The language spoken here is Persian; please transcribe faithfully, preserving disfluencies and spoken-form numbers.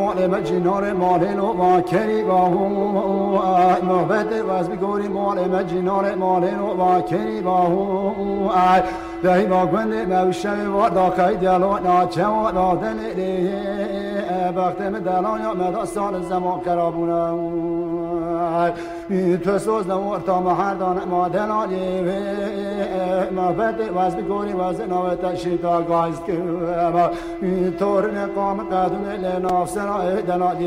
مال مجنار مال نو ما کری با هو محبت واز بگوری مال مجنار مال نو ما کری با هو دهی با گند موشه و داخل دیالو ناچه و دادن ریه وقت مدلان یا مدستان زمان کرابونه تو سوز نور تا مهردان ما دلالی محبت واز بگوری واز نوت شیطا گایز که تور نقام قدوم لناف سرای دلالی